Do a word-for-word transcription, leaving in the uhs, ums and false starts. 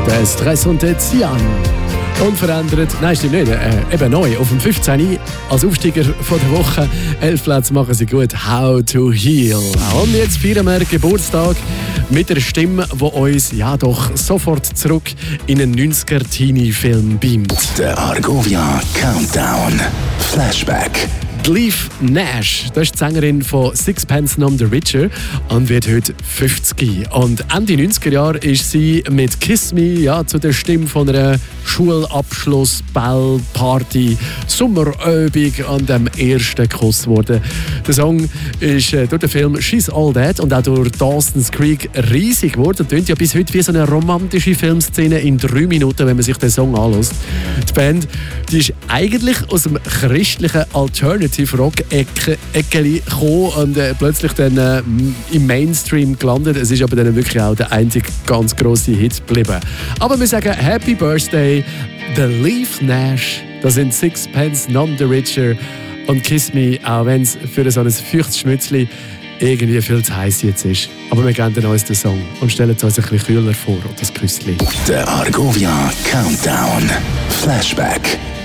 Der Stress und der Cian. Unverändert, nein, stimmt nicht, äh, eben neu, auf dem fünfzehn als Aufsteiger von der Woche. Elf Plätze machen sie gut. How to Heal. Und jetzt feiern wir Geburtstag mit einer Stimme, die uns ja doch sofort zurück in einen neunziger-Teenie-Film beamt. Der Argovia Countdown Flashback. Leaf Nash, das ist die Sängerin von Sixpence None the Richer und wird heute fünfzig. Und Ende neunziger Jahre ist sie mit Kiss Me ja, zu der Stimme von einer Schulabschluss, Ball, Party, Sommerübung an dem ersten Kuss geworden. Der Song ist äh, durch den Film She's All That und auch durch Dawson's Creek riesig geworden. Tönt ja bis heute wie so eine romantische Filmszene in drei Minuten, wenn man sich den Song anhört. Die Band die ist eigentlich aus dem christlichen Alternative Rock-Ecke gekommen und äh, plötzlich dann äh, im Mainstream gelandet. Es ist aber dann wirklich auch der einzige ganz grosse Hit geblieben. Aber wir sagen Happy Birthday, The Leaf Nash. Das sind Sixpence None the Richer und Kiss Me, auch wenn es für so ein feuchtes Schmützli irgendwie viel zu heiß jetzt ist. Aber wir geben uns den Song und stellen es uns ein bisschen kühler vor, das Küssli. Der Argovia Countdown Flashback.